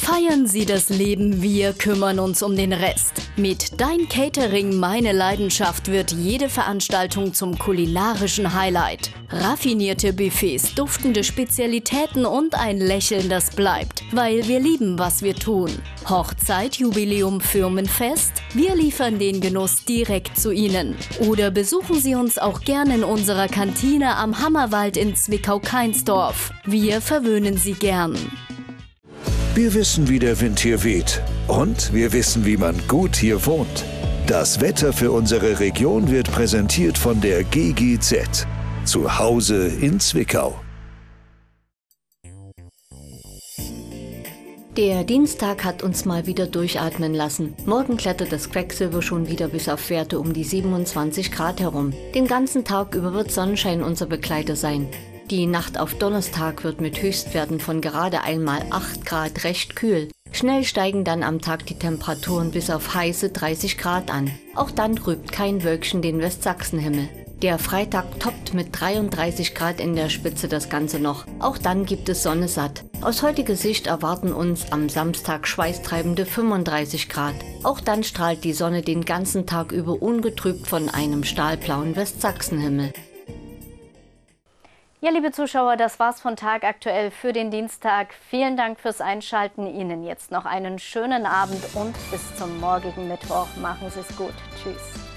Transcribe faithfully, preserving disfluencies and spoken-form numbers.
Feiern Sie das Leben, wir kümmern uns um den Rest. Mit Dein Catering, meine Leidenschaft wird jede Veranstaltung zum kulinarischen Highlight. Raffinierte Buffets, duftende Spezialitäten und ein Lächeln, das bleibt, weil wir lieben, was wir tun. Hochzeit, Jubiläum, Firmenfest? Wir liefern den Genuss direkt zu Ihnen. Oder besuchen Sie uns auch gerne in unserer Kantine am Hammerwald in Zwickau-Kainsdorf. Wir verwöhnen Sie gern. Wir wissen, wie der Wind hier weht. Und wir wissen, wie man gut hier wohnt. Das Wetter für unsere Region wird präsentiert von der G G Z. Zu Hause in Zwickau. Der Dienstag hat uns mal wieder durchatmen lassen. Morgen klettert das Quecksilber schon wieder bis auf Werte um die siebenundzwanzig Grad herum. Den ganzen Tag über wird Sonnenschein unser Begleiter sein. Die Nacht auf Donnerstag wird mit Höchstwerten von gerade einmal acht Grad recht kühl. Schnell steigen dann am Tag die Temperaturen bis auf heiße dreißig Grad an. Auch dann trübt kein Wölkchen den Westsachsenhimmel. Der Freitag toppt mit dreiunddreißig Grad in der Spitze das Ganze noch. Auch dann gibt es Sonne satt. Aus heutiger Sicht erwarten uns am Samstag schweißtreibende fünfunddreißig Grad. Auch dann strahlt die Sonne den ganzen Tag über ungetrübt von einem stahlblauen Westsachsenhimmel. Ja, liebe Zuschauer, das war's von Tag aktuell für den Dienstag. Vielen Dank fürs Einschalten. Ihnen jetzt noch einen schönen Abend und bis zum morgigen Mittwoch. Machen Sie es gut. Tschüss.